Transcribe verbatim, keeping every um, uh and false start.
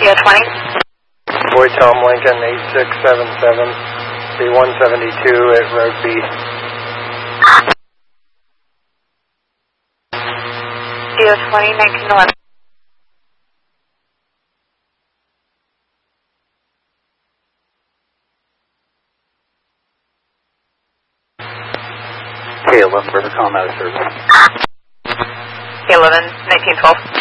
D O twenty. Boy Tom Lincoln eight six seven seven, B one seventy-two at Road B. D O twenty, nineteen eleven. K eleven, Rivercom out of service. K eleven, nineteen twelve.